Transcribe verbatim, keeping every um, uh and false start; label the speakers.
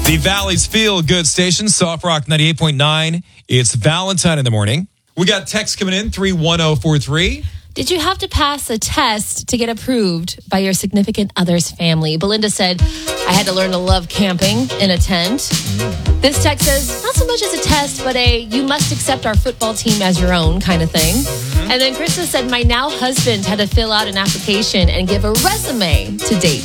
Speaker 1: The Valley's Feel Good Station, Soft Rock ninety-eight point nine. It's Valentine in the morning. We got text coming in, three one zero four three.
Speaker 2: Did you have to pass a test to get approved by your significant other's family? Belinda said, I had to learn to love camping in a tent. This text says, not so much as a test, but a you must accept our football team as your own kind of thing. And then Krista said, my now husband had to fill out an application and give a resume to date